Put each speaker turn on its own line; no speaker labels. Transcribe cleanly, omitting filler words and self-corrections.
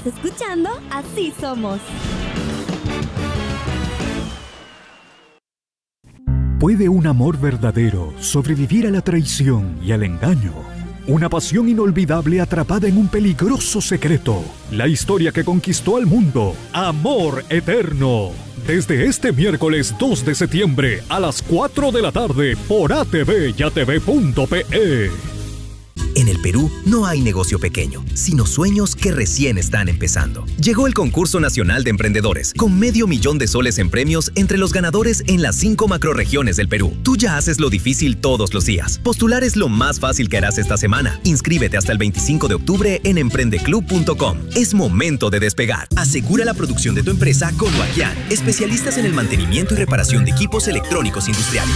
escuchando Así Somos.
¿Puede un amor verdadero sobrevivir a la traición y al engaño? Una pasión inolvidable atrapada en un peligroso secreto. La historia que conquistó al mundo. Amor Eterno. Desde este miércoles 2 de septiembre a las 4 de la tarde por ATV y ATV.pe.
En el Perú no hay negocio pequeño, sino sueños que recién están empezando. Llegó el Concurso Nacional de Emprendedores, con $500,000 en premios entre los ganadores en las 5 macrorregiones del Perú. Tú ya haces lo difícil todos los días. Postular es lo más fácil que harás esta semana. Inscríbete hasta el 25 de octubre en emprendeclub.com. Es momento de despegar. Asegura la producción de tu empresa con Huaquian, especialistas en el mantenimiento y reparación de equipos electrónicos industriales.